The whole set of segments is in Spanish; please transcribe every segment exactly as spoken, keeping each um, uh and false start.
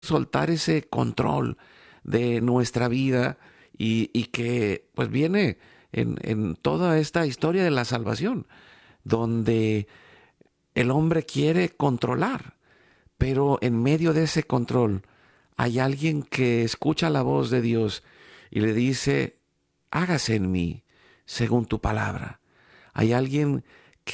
soltar ese control de nuestra vida y, y que pues viene en, en toda esta historia de la salvación, donde el hombre quiere controlar, pero en medio de ese control hay alguien que escucha la voz de Dios y le dice, hágase en mí según tu palabra. Hay alguien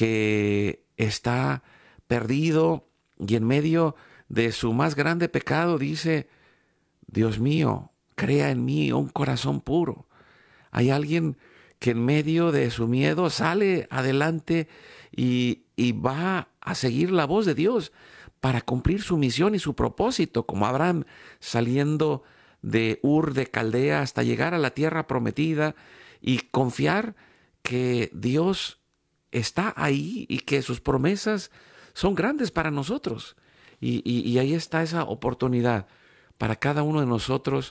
que está perdido y en medio de su más grande pecado dice, Dios mío, crea en mí un corazón puro. Hay alguien que en medio de su miedo sale adelante y, y va a seguir la voz de Dios para cumplir su misión y su propósito, como Abraham saliendo de Ur de Caldea hasta llegar a la tierra prometida y confiar que Dios está ahí y que sus promesas son grandes para nosotros. Y, y, y ahí está esa oportunidad para cada uno de nosotros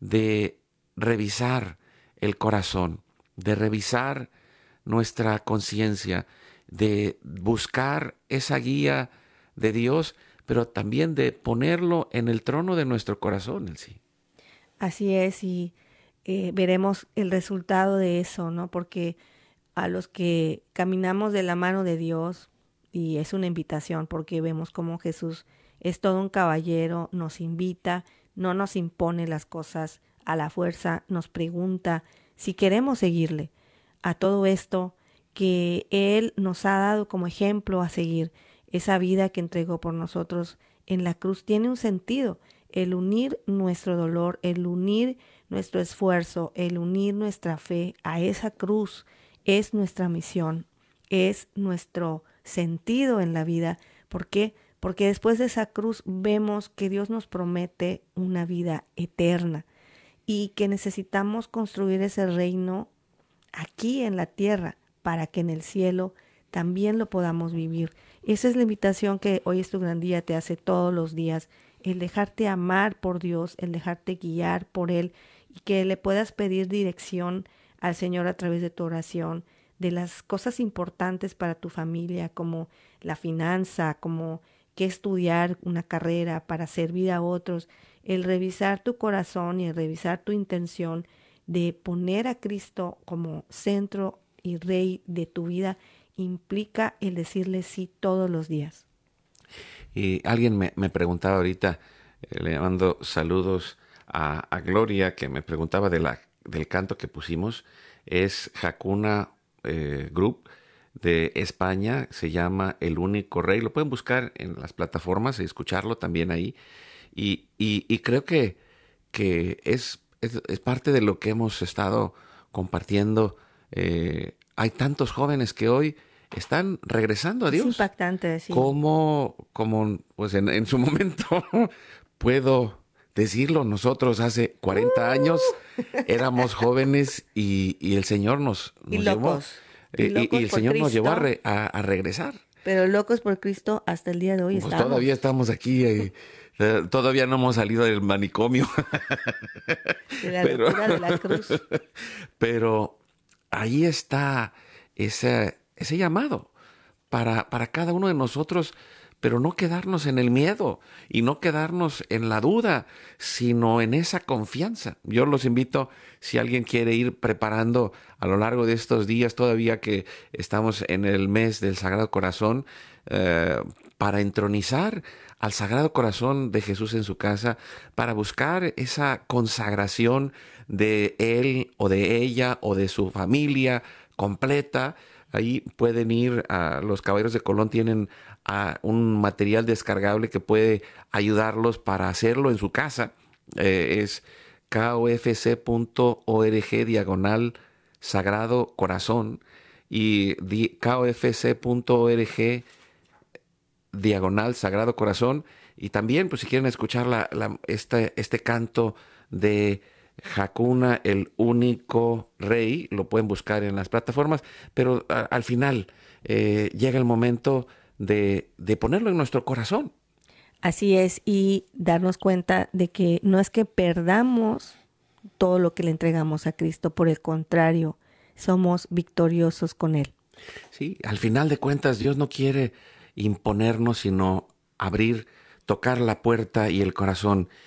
de revisar el corazón, de revisar nuestra conciencia, de buscar esa guía de Dios, pero también de ponerlo en el trono de nuestro corazón, sí. Así es, y eh, veremos el resultado de eso, ¿no? Porque a los que caminamos de la mano de Dios, y es una invitación, porque vemos cómo Jesús es todo un caballero, nos invita, no nos impone las cosas a la fuerza, nos pregunta si queremos seguirle. A todo esto que Él nos ha dado como ejemplo a seguir, esa vida que entregó por nosotros en la cruz, tiene un sentido. El unir nuestro dolor, el unir nuestro esfuerzo, el unir nuestra fe a esa cruz es nuestra misión, es nuestro sentido en la vida. ¿Por qué? Porque después de esa cruz vemos que Dios nos promete una vida eterna y que necesitamos construir ese reino aquí en la tierra para que en el cielo también lo podamos vivir. Esa es la invitación que hoy es tu gran día te hace todos los días, el dejarte amar por Dios, el dejarte guiar por Él y que le puedas pedir dirección al Señor a través de tu oración, de las cosas importantes para tu familia, como la finanza, como qué estudiar una carrera para servir a otros, el revisar tu corazón y el revisar tu intención de poner a Cristo como centro y rey de tu vida implica el decirle sí todos los días. Y alguien me, me preguntaba ahorita, eh, le mando saludos a, a Gloria, que me preguntaba de la, del canto que pusimos. Es Hakuna eh, Group de España, se llama El Único Rey. Lo pueden buscar en las plataformas y escucharlo también ahí. Y, y, y creo que, que es, es, es parte de lo que hemos estado compartiendo. Eh, hay tantos jóvenes que hoy están regresando a Es Dios. impactante, sí. Como, como pues en, en su momento puedo decirlo, nosotros hace cuarenta años éramos jóvenes y, y el Señor nos, Y nos llevó, locos, y eh, y, y locos el por Señor nos llevó a, Cristo, re- a, a regresar. pero locos por Cristo hasta el día de hoy Pues todavía estamos, estamos aquí, eh, eh, todavía no hemos salido del manicomio, de la pero, locura de la cruz. pero ahí está ese, ese llamado para, para cada uno de nosotros, pero no quedarnos en el miedo y no quedarnos en la duda, sino en esa confianza. Yo los invito, si alguien quiere ir preparando a lo largo de estos días, todavía que estamos en el mes del Sagrado Corazón, eh, para entronizar al Sagrado Corazón de Jesús en su casa, para buscar esa consagración de él o de ella o de su familia completa. Ahí pueden ir a los Caballeros de Colón, tienen a un material descargable que puede ayudarlos para hacerlo en su casa. Eh, es kofc.org diagonal Sagrado Corazón y di, kofc.org diagonal Sagrado Corazón. Y también, pues si quieren escuchar la, la, este, este canto de Hakuna, el único rey, lo pueden buscar en las plataformas, pero a, al final eh, llega el momento de, de ponerlo en nuestro corazón. Así es, y darnos cuenta de que no es que perdamos todo lo que le entregamos a Cristo, por el contrario, somos victoriosos con Él. Sí, al final de cuentas Dios no quiere imponernos, sino abrir tocar la puerta y el corazón